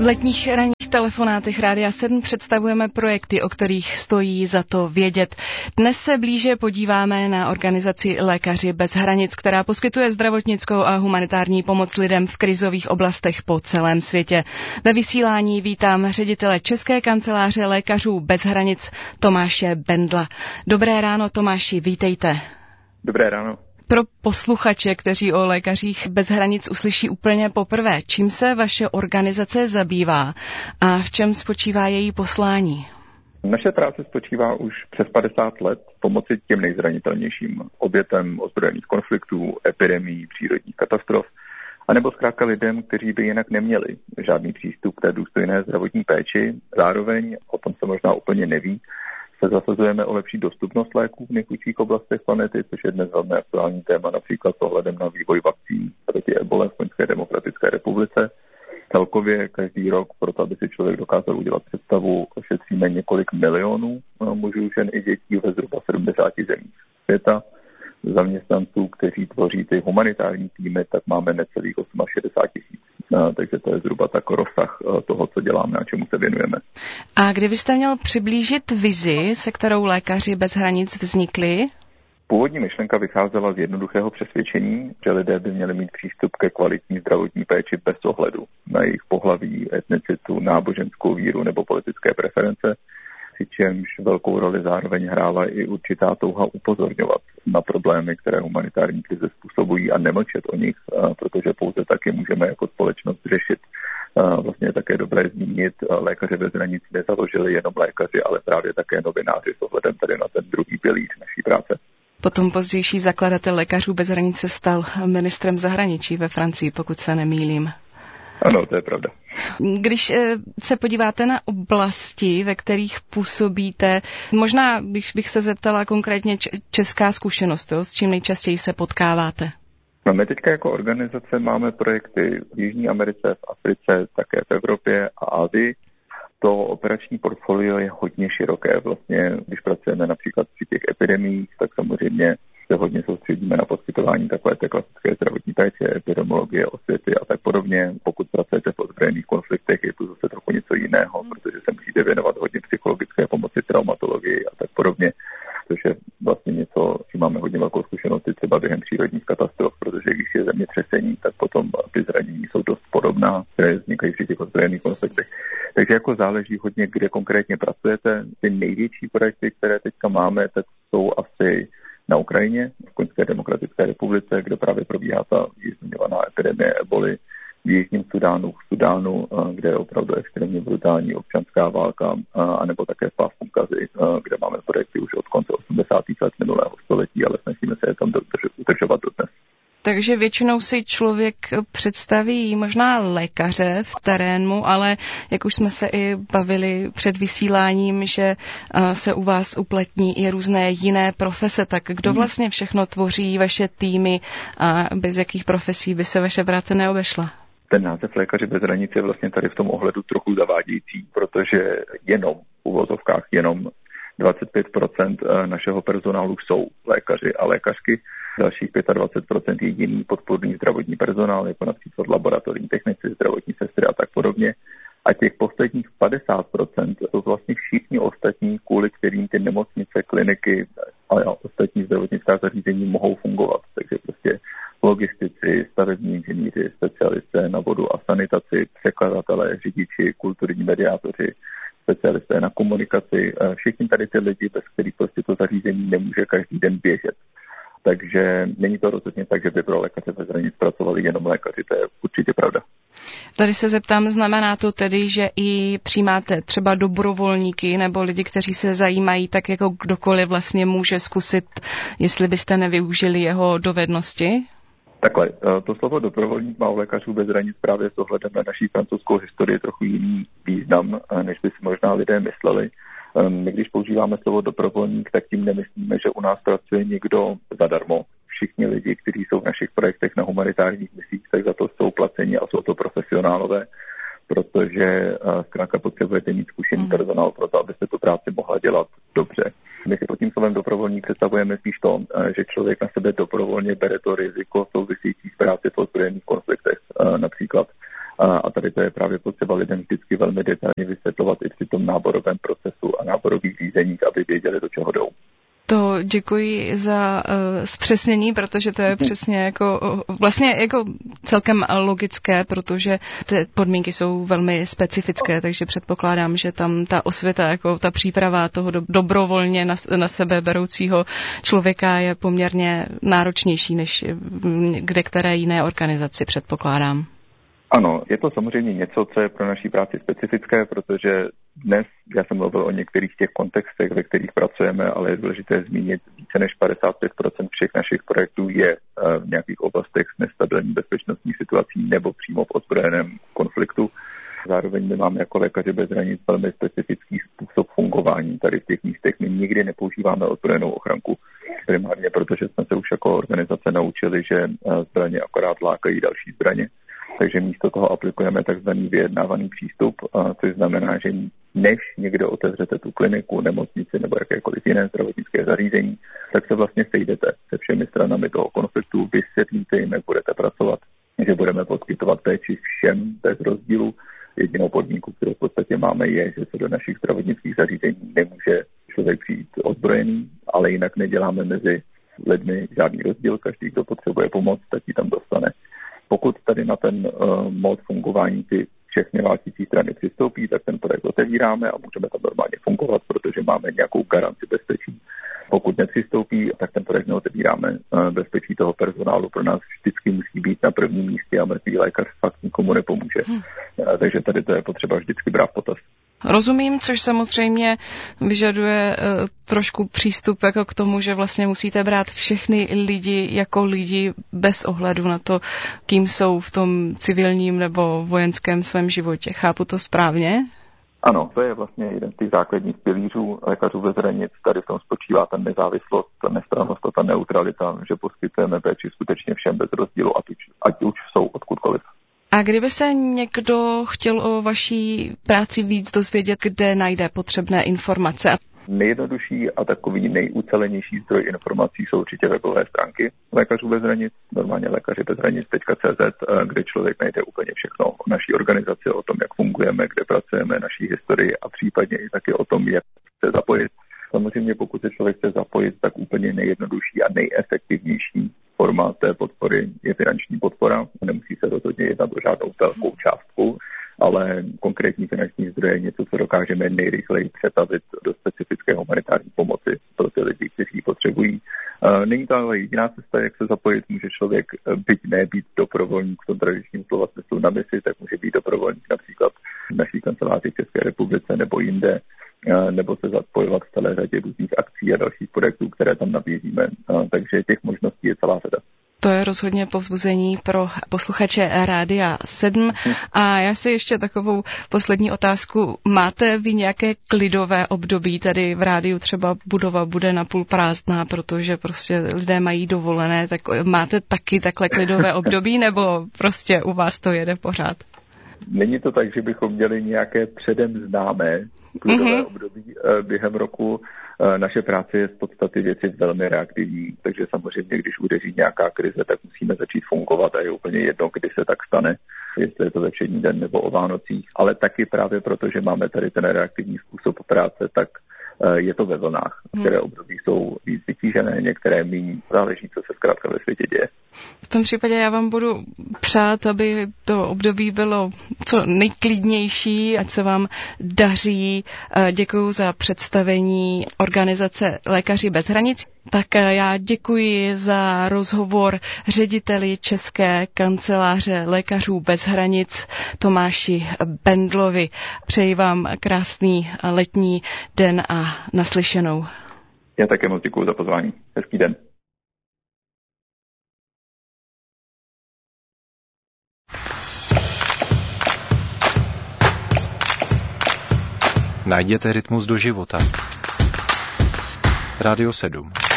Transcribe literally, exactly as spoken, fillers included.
V letních ranních telefonátech Rádia sedm představujeme projekty, o kterých stojí za to vědět. Dnes se blíže podíváme na organizaci Lékaři bez hranic, která poskytuje zdravotnickou a humanitární pomoc lidem v krizových oblastech po celém světě. Ve vysílání vítám ředitele České kanceláře Lékařů bez hranic Tomáše Bendla. Dobré ráno, Tomáši, vítejte. Dobré ráno. Pro posluchače, kteří o Lékařích bez hranic uslyší úplně poprvé, čím se vaše organizace zabývá a v čem spočívá její poslání? Naše práce spočívá už přes padesát let pomoci těm nejzranitelnějším obětem ozbrojených konfliktů, epidemií, přírodních katastrof, anebo zkrátka lidem, kteří by jinak neměli žádný přístup k té důstojné zdravotní péči. Zároveň, o tom se možná úplně neví, se zasazujeme o lepší dostupnost léků v nejchudších oblastech planety, což je dnes velmi aktuální téma, například s ohledem na vývoj vakcín proti ebole v Konžské demokratické republice. Celkově každý rok, proto aby si člověk dokázal udělat představu, ošetříme několik milionů mužů, žen i dětí ve zhruba sedmdesáti zemích světa. Zaměstnanců, kteří tvoří ty humanitární týmy, tak máme necelých šedesát osm tisíc. Takže to je zhruba tak rozsah toho, co děláme a čemu se věnujeme. A kdybyste měl přiblížit vizi, se kterou Lékaři bez hranic vznikli? Původní myšlenka vycházela z jednoduchého přesvědčení, že lidé by měli mít přístup ke kvalitní zdravotní péči bez ohledu na jejich pohlaví, etnicitu, náboženskou víru nebo politické preference, přičemž velkou roli zároveň hrála i určitá touha upozorňovat na problémy, které humanitární krize způsobují a nemlčet o nich, protože pouze taky můžeme jako společnost řešit. Vlastně je také dobré zmínit, Lékaři bez hranic nezaložili jenom lékaři, ale právě také novináři s ohledem tady na ten druhý pilíř naší práce. Potom pozdější zakladatel Lékařů bez hranic se stal ministrem zahraničí ve Francii, pokud se nemýlím. Ano, to je pravda. Když se podíváte na oblasti, ve kterých působíte, možná bych, bych se zeptala konkrétně česká zkušenost, jo, s čím nejčastěji se potkáváte? No, my teďka jako organizace máme projekty v Jižní Americe, v Africe, také v Evropě a Asii. To operační portfolio je hodně široké. Vlastně, když pracujeme například při těch epidemiích, tak samozřejmě se hodně soustředíme na poskytování takové té klasické zdravotní péče, epidemiologie, osvěty a tak podobně. Pokud pracujete v ozbrojených konfliktech, je to zase trochu něco jiného, protože se musíte věnovat hodně psychologické pomoci, traumatologii a tak podobně, což je vlastně něco, čím máme hodně velkou zkušenost třeba během přírodních katastrof, protože když je zemětřesení, tak potom ty zranění jsou dost podobná, které vznikají při těch ozbrojených konfliktech. Takže jako záleží hodně, kde konkrétně pracujete. Ty největší projekty, které teďka máme, tak jsou asi na Ukrajině, v Konžské demokratické republice, kde právě probíhá ta zmiňovaná epidemie eboli, v Jižním Sudánu, v Sudánu, kde je opravdu extrémně brutální občanská válka, anebo také v pásmu Gazy, kde máme projekty už od konce osmdesátých let minulého století, ale snažíme se je tam udržovat dodnes. Takže většinou si člověk představí možná lékaře v terénu, ale jak už jsme se i bavili před vysíláním, že se u vás uplatní i různé jiné profese, tak kdo vlastně všechno tvoří vaše týmy a bez jakých profesí by se vaše práce neobešla? Ten název Lékaři bez hranic je vlastně tady v tom ohledu trochu zavádějící, protože jenom v uvozovkách jenom dvacet pět procent našeho personálu jsou lékaři a lékařky, dalších dvacet pět procent je jiný podpůrný zdravotní personál, jako například laboratorní technici, zdravotní sestry a tak podobně. A těch posledních padesát procent jsou vlastně všichni ostatní, kvůli kterým ty nemocnice, kliniky a ostatní zdravotnická zařízení mohou fungovat. Takže prostě logistici, stavební inženýři, specialisté na vodu a sanitaci, překladatelé, řidiči, kulturní mediátoři, specialisté na komunikaci, všichni tady ty lidi, bez kterých prostě to zařízení nemůže každý den běžet. Takže není to rozhodně tak, že by pro Lékaře bez hranic pracovali jenom lékaři, to je určitě pravda. Tady se zeptám, znamená to tedy, že i přijímáte třeba dobrovolníky nebo lidi, kteří se zajímají, tak jako kdokoliv vlastně může zkusit, jestli byste nevyužili jeho dovednosti? Takhle, to slovo dobrovolník má u Lékařů bez hranic právě s ohledem na naší francouzskou historii trochu jiný význam, než by si možná lidé mysleli. My, když používáme slovo dobrovolník, tak tím nemyslíme, že u nás pracuje někdo zadarmo. Všichni lidi, kteří jsou v našich projektech na humanitárních misích, tak za to jsou placeni a jsou to profesionálové, protože zkrátka potřebujete mít zkušený personál pro to, abyste tu práci mohla dělat dobře. My si pod tím slovem dobrovolník představujeme spíš to, že člověk na sebe dobrovolně bere to riziko související s práci v ozbrojených konfliktech. Například A tady to je právě potřeba lidem vždycky velmi detailně vysvětlovat i při tom náborovém procesu a náborových řízeních, aby věděli, do čeho jdou. To děkuji za uh, zpřesnění, protože to je přesně jako uh, vlastně jako celkem logické, protože ty podmínky jsou velmi specifické, takže předpokládám, že tam ta osvěta, jako ta příprava toho do, dobrovolně na, na sebe beroucího člověka je poměrně náročnější než kde které jiné organizaci, předpokládám. Ano, je to samozřejmě něco, co je pro naší práci specifické, protože dnes, já jsem mluvil o některých těch kontextech, ve kterých pracujeme, ale je důležité zmínit, více než padesát pět procent všech našich projektů je v nějakých oblastech s nestabilní bezpečnostní situací nebo přímo v ozbrojeném konfliktu. Zároveň my máme jako Lékaři bez hranic velmi specifický způsob fungování tady v těch místech. My nikdy nepoužíváme ozbrojenou ochranku, primárně protože jsme se už jako organizace naučili, že zbraně akorát lákají další zbraně. Takže místo toho aplikujeme takzvaný vyjednávaný přístup, což znamená, že než někdo otevřete tu kliniku, nemocnici nebo jakékoliv jiné zdravotnické zařízení, tak se vlastně sejdete se všemi stranami toho konfliktu, vysvětlíte jim, jak budete pracovat, že budeme poskytovat péči všem bez rozdílu. Jedinou podmínku, kterou v podstatě máme, je, že se do našich zdravotnických zařízení nemůže člověk přijít ozbrojený, ale jinak neděláme mezi lidmi žádný rozdíl, každý, kdo potřebuje pomoc, tak ji tam dostane. Pokud tady na ten uh, mod fungování ty všechny válčící strany přistoupí, tak ten projekt otevíráme a můžeme tam normálně fungovat, protože máme nějakou garanci bezpečí. Pokud nepřistoupí, tak ten projekt neotevíráme. Uh, bezpečí toho personálu pro nás vždycky musí být na prvním místě a mrtvý lékař fakt nikomu nepomůže. Hmm. Uh, takže tady to je potřeba vždycky brát v potaz. Rozumím, což samozřejmě vyžaduje uh, trošku přístup jako k tomu, že vlastně musíte brát všechny lidi jako lidi bez ohledu na to, kým jsou v tom civilním nebo vojenském svém životě. Chápu to správně? Ano, to je vlastně jeden z těch základních pilířů Lékařů bez hranic. Tady v tom spočívá ta nezávislost, ta nestrannost a ta neutralita, že poskytujeme péči skutečně všem bez rozdílu, ať už, ať už jsou odkudkoliv. A kdyby se někdo chtěl o vaší práci víc dozvědět, kde najde potřebné informace? Nejjednodušší a takový nejucelenější zdroj informací jsou určitě webové stránky Lékařů bez hranic, normálně lékaři bez hranic tečka cé zet, kde člověk najde úplně všechno o naší organizaci, o tom, jak fungujeme, kde pracujeme, naší historii a případně i taky o tom, jak se zapojit. Samozřejmě pokud se člověk chce zapojit, tak úplně nejjednodušší a nejefektivnější forma té podpory je finanční podpora. Nemusí se rozhodně jednat o žádnou velkou částku, ale konkrétní finanční zdroje je něco, co dokážeme nejrychleji přetavit do specifické humanitární pomoci pro ty lidi, kteří ji potřebují. Není to ale jediná cesta, jak se zapojit. Může člověk, byť ne být dobrovolník v tom tradičním slova smyslu na misi, tak může být dobrovolník například v naší kanceláři v České republice nebo jinde, nebo se zapojovat v celé řadě různých akcí a dalších projektů, které tam nabízíme. Takže těch možností je celá řada. To je rozhodně povzbuzení pro posluchače Rádia sedm. A já si ještě takovou poslední otázku. Máte vy nějaké klidové období? Tady v rádiu třeba budova bude napůl prázdná, protože prostě lidé mají dovolené. Tak máte taky takhle klidové období, nebo prostě u vás to jede pořád? Není to tak, že bychom měli nějaké předem známé klidové mm-hmm. období během roku. Naše práce je z podstaty věci velmi reaktivní, takže samozřejmě, když udeří nějaká krize, tak musíme začít fungovat a je úplně jedno, kdy se tak stane, jestli je to ve všední den nebo o Vánocích, ale taky právě proto, že máme tady ten reaktivní způsob práce, tak je to ve vlnách, které období jsou víc vytížené, některé méně, záleží, co se zkrátka ve světě děje. V tom případě já vám budu přát, aby to období bylo co nejklidnější, ať se vám daří. Děkuji za představení organizace Lékaři bez hranic. Tak já děkuji za rozhovor řediteli České kanceláře Lékařů bez hranic Tomáši Bendlovi. Přeji vám krásný letní den a naslyšenou. Já také moc děkuji za pozvání. Hezký den. Najděte rytmus do života. Rádio sedm.